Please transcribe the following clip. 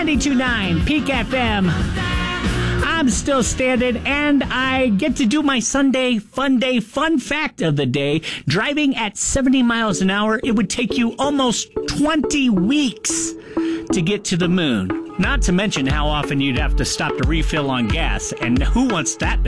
92.9 Peak FM. I'm still standing, and I get to do my Sunday fun day. Fun fact of the day: driving at 70 miles an hour, it would take you almost 20 weeks to get to the moon. Not to mention how often you'd have to stop to refill on gas, and who wants that